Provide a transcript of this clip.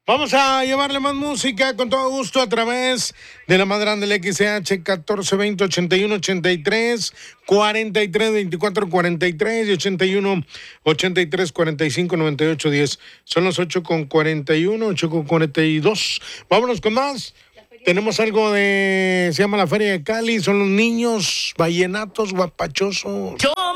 Vamos a llevarle más música con todo gusto a través de la más grande, el XCH 1420 81 83 43 24 43 y 81 83 45 98 10. Son las 8:41, 8:42. Vámonos con más. Tenemos algo se llama la Feria de Cali, son los niños vallenatos guapachosos.